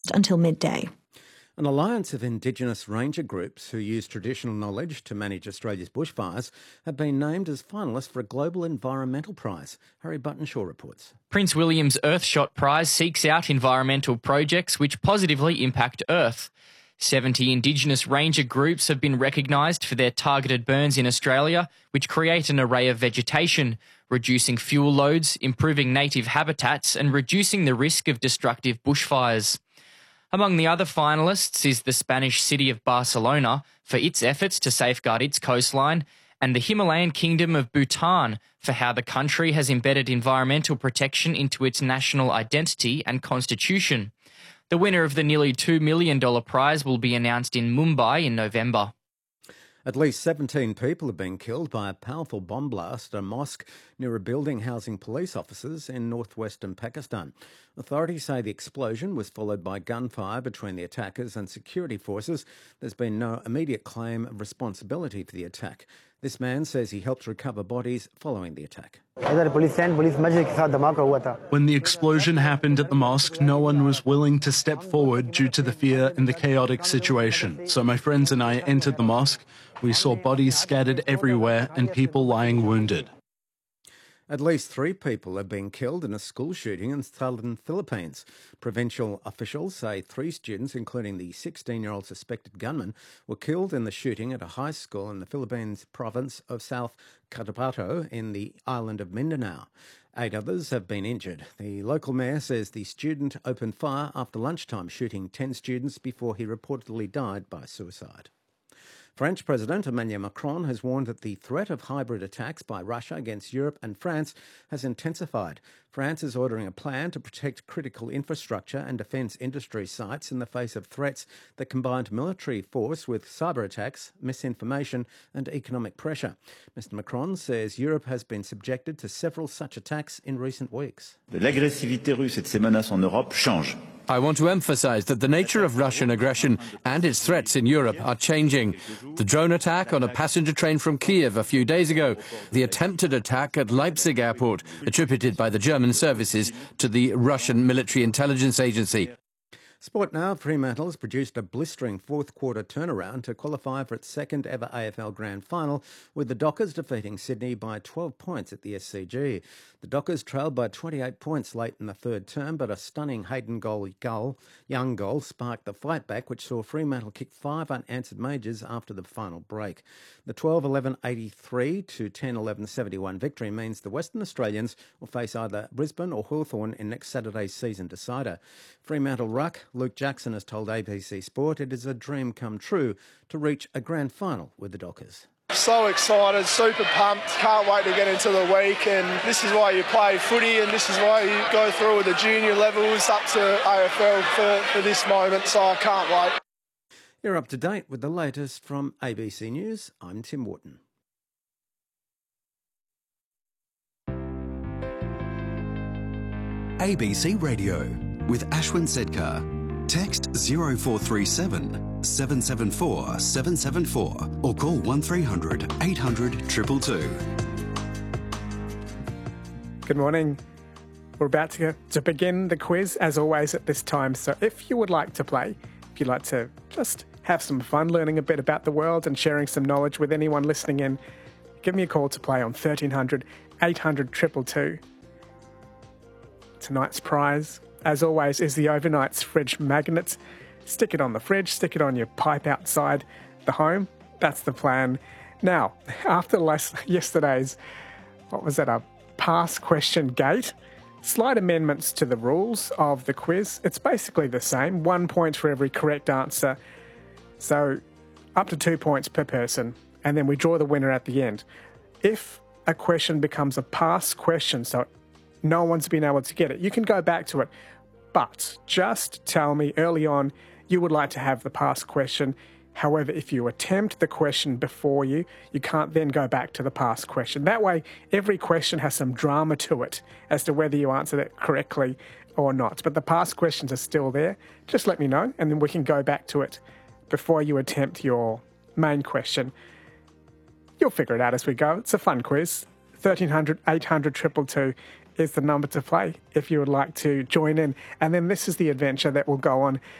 last until midday. An alliance of Indigenous ranger groups who use traditional knowledge to manage Australia's bushfires have been named as finalists for a Global Environmental Prize. Harry Buttonshaw reports. Prince William's Earthshot Prize seeks out environmental projects which positively impact Earth. 70 Indigenous ranger groups have been recognised for their targeted burns in Australia, which create an array of vegetation, reducing fuel loads, improving native habitats and reducing the risk of destructive bushfires. Among the other finalists is the Spanish city of Barcelona for its efforts to safeguard its coastline, and the Himalayan kingdom of Bhutan for how the country has embedded environmental protection into its national identity and constitution. The winner of the nearly $2 million prize will be announced in Mumbai in November. At least 17 people have been killed by a powerful bomb blast at a mosque near a building housing police officers in northwestern Pakistan. Authorities say the explosion was followed by gunfire between the attackers and security forces. There's been no immediate claim of responsibility for the attack. This man says he helped recover bodies following the attack. When the explosion happened at the mosque, no one was willing to step forward due to the fear in the chaotic situation. So my friends and I entered the mosque. We saw bodies scattered everywhere and people lying wounded. At least 3 people have been killed in a school shooting in southern Philippines. Provincial officials say 3 students, including the 16-year-old suspected gunman, were killed in the shooting at a high school in the Philippines province of South Cotabato in the island of Mindanao. 8 others have been injured. The local mayor says the student opened fire after lunchtime, shooting 10 students before he reportedly died by suicide. French President Emmanuel Macron has warned that the threat of hybrid attacks by Russia against Europe and France has intensified. France is ordering a plan to protect critical infrastructure and defence industry sites in the face of threats that combined military force with cyber attacks, misinformation and economic pressure. Mr Macron says Europe has been subjected to several such attacks in recent weeks. L'agressivité russe et de ses menaces en Europe change. I want to emphasize that the nature of Russian aggression and its threats in Europe are changing. The drone attack on a passenger train from Kiev a few days ago, the attempted attack at Leipzig airport, attributed by the German services to the Russian military intelligence agency. Sport now. Fremantle has produced a blistering fourth-quarter turnaround to qualify for its second ever AFL Grand Final, with the Dockers defeating Sydney by 12 points at the SCG. The Dockers trailed by 28 points late in the third term, but a stunning Hayden Young goal sparked the fight back, which saw Fremantle kick 5 unanswered majors after the final break. The 12-11-83 to 10-11-71 victory means the Western Australians will face either Brisbane or Hawthorn in next Saturday's season decider. Fremantle ruck Luke Jackson has told ABC Sport it is a dream come true to reach a grand final with the Dockers. So excited, super pumped, can't wait to get into the week, and this is why you play footy and this is why you go through with the junior levels up to AFL for this moment, so I can't wait. You're up to date with the latest from ABC News. I'm Tim Wharton. ABC Radio with Ashwin Sedkar. Text 0437 774 774 or call 1300 800 222. Good morning. We're about to begin the quiz, as always, at this time. So if you would like to play, if you'd like to just have some fun learning a bit about the world and sharing some knowledge with anyone listening in, give me a call to play on 1300 800 222. Tonight's prize, as always, is the Overnight's fridge magnet. Stick it on the fridge, stick it on your pipe outside the home. That's the plan. Now, after yesterday's, a past question gate, slight amendments to the rules of the quiz. It's basically the same, 1 point for every correct answer. So up to 2 points per person, and then we draw the winner at the end. If a question becomes a past question, so no one's been able to get it, you can go back to it. But just tell me early on you would like to have the past question. However, if you attempt the question before you can't then go back to the past question. That way, every question has some drama to it as to whether you answered it correctly or not. But the past questions are still there. Just let me know, and then we can go back to it before you attempt your main question. You'll figure it out as we go. It's a fun quiz. 1300 800 222 is the number to play if you would like to join in. And then this is the adventure that will go on